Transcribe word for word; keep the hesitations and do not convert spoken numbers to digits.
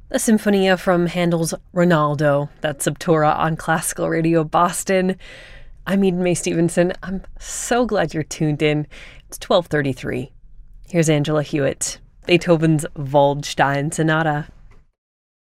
A Sinfonia from Handel's Ronaldo. That's Subtura on Classical Radio Boston. I'm Eden May Stevenson. I'm so glad you're tuned in. It's twelve thirty-three. Here's Angela Hewitt, Beethoven's Waldstein Sonata.